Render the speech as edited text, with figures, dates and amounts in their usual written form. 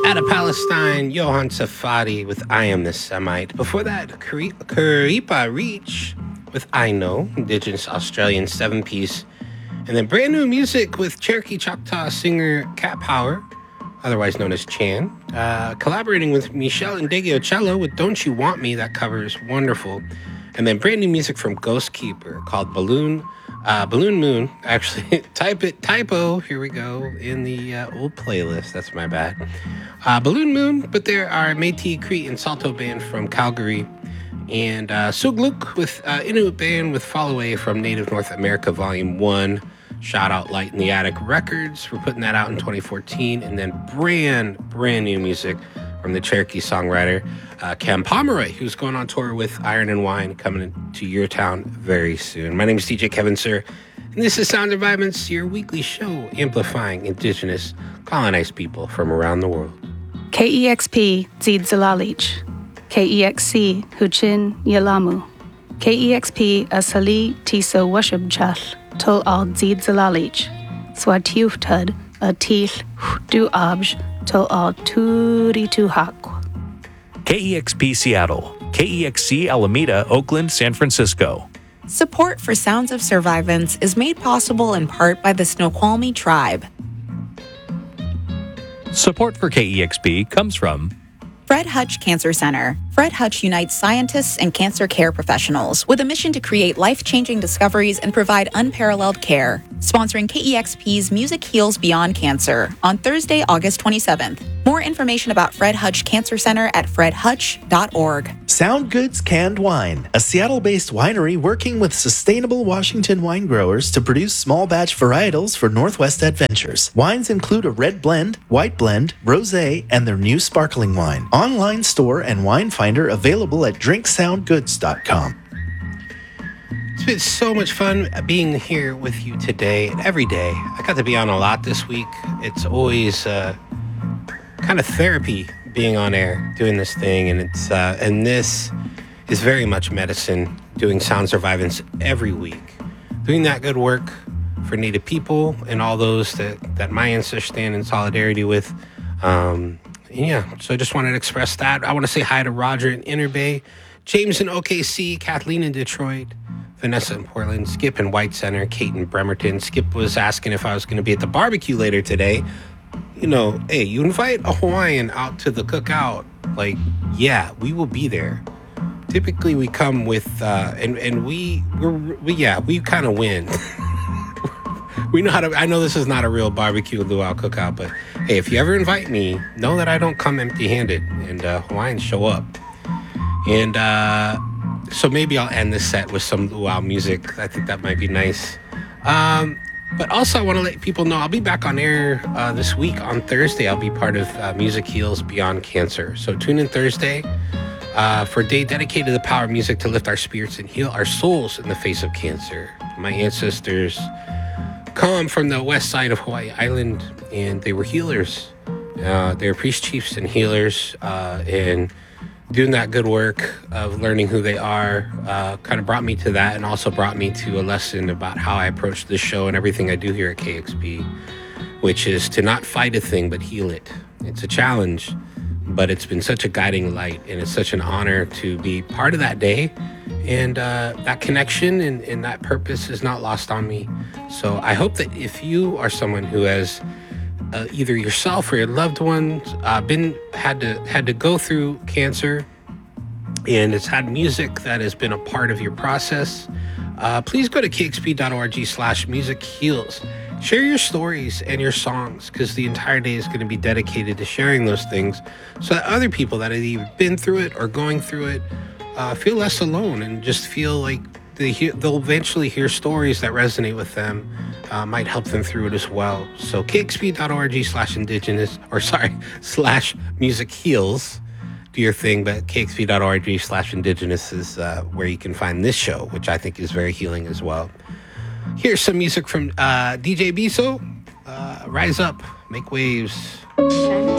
Out of Palestine, Johann Safadi with I Am the Semite. Before that, Karipa Reach with I Know, Indigenous Australian 7-piece. And then brand new music with Cherokee Choctaw singer Cat Power, otherwise known as Chan, collaborating with Michelle Ndegeocello with Don't You Want Me. That cover is wonderful. And then brand new music from Ghost Keeper called Balloon Moon. Actually, typo, here we go, in the old playlist. That's my bad. Balloon Moon, but there are Métis, Cree, and Salto band from Calgary. And Sugluk with Inuit band with Fall Away from Native North America Volume 1. Shout out Light in the Attic Records for putting that out in 2014. And then brand new music from the Cherokee songwriter Cam Pomeroy, who's going on tour with Iron and Wine, coming to your town very soon. My name is DJ Kevin Sir, and this is Sound of Vibance, your weekly show amplifying Indigenous colonized people from around the world. KEXP Zid Zalalich, KEXC Huchin Yalamu, KEXP Asali Tiso Washubchal, Tul Al Zid Zalalich, Swatiuftud Atil Du Abj, Tul Al Turi Tuhak. KEXP Seattle, KEXC Alameda, Oakland, San Francisco. Support for Sounds of Survivance is made possible in part by the Snoqualmie Tribe. Support for KEXP comes from Fred Hutch Cancer Center. Fred Hutch unites scientists and cancer care professionals with a mission to create life-changing discoveries and provide unparalleled care. Sponsoring KEXP's Music Heals Beyond Cancer on Thursday, August 27th. More information about Fred Hutch Cancer Center at fredhutch.org. Sound Goods Canned Wine, a Seattle-based winery working with sustainable Washington wine growers to produce small batch varietals for Northwest Adventures. Wines include a red blend, white blend, rosé, and their new sparkling wine. Online store and wine finder available at drinksoundgoods.com. It's been so much fun being here with you today and every day. I got to be on a lot this week. It's always kind of therapy being on air doing this thing, and it's and this is very much medicine, doing Sound Survivance every week, doing that good work for Native people and all those that my ancestors stand in solidarity with. Yeah, so I just wanted to express that. I want to say hi to Roger in Inner Bay, James in OKC, Kathleen in Detroit, Vanessa in Portland, Skip in White Center, Kate in Bremerton. Skip was asking if I was going to be at the barbecue later today. You know, hey, you invite a Hawaiian out to the cookout, like, yeah, we will be there. Typically, we come with, and we kind of win. We know how to. I know this is not a real barbecue luau cookout, but hey, if you ever invite me, know that I don't come empty-handed, and Hawaiians show up. And so maybe I'll end this set with some luau music. I think that might be nice. But also, I want to let people know I'll be back on air this week on Thursday. I'll be part of Music Heals Beyond Cancer. So tune in Thursday for a day dedicated to the power of music to lift our spirits and heal our souls in the face of cancer. My ancestors come from the west side of Hawaii Island, and they were healers. They were priest chiefs and healers, and doing that good work of learning who they are kind of brought me to that, and also brought me to a lesson about how I approach this show and everything I do here at KXP, which is to not fight a thing but heal it. It's a challenge, but it's been such a guiding light, and it's such an honor to be part of that day. And that connection and that purpose is not lost on me. So I hope that if you are someone who has either yourself or your loved ones had to go through cancer, and it's had music that has been a part of your process, please go to kxp.org/musicheals. Share your stories and your songs, because the entire day is going to be dedicated to sharing those things, so that other people that have either been through it or going through it feel less alone, and just feel like they'll eventually hear stories that resonate with them, might help them through it as well. So kxp.org/indigenous, /music heals, do your thing, but kxp.org/indigenous is where you can find this show, which I think is very healing as well. Here's some music from DJ Biso. Rise up, make waves.